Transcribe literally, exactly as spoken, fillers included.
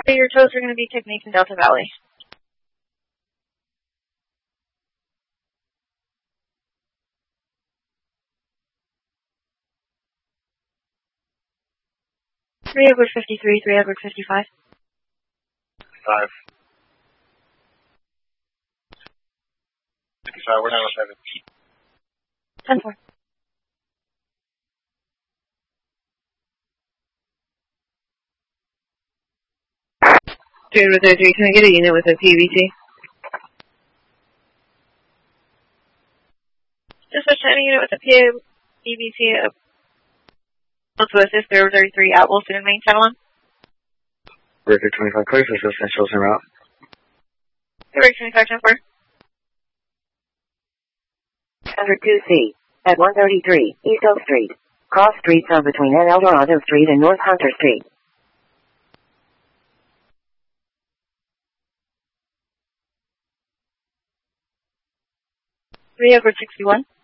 Your toes are going to be Technique in Delta Valley. three Edward fifty-three, three Edward fifty-five. Five. fifty-five, we're down to seven. ten four. three Edward thirty-three, can I get a unit with a P V T? Dispatch to any unit with a P V T uh, to assist three Edward thirty-three at Wilson and Main Channel one. Record twenty-five, clear for assistance, shows en route. Record twenty-five, ten four. one oh two C, at one thirty-three, East Oak Street. Cross streets are between El Dorado Street and North Hunter Street. three Edward sixty-one.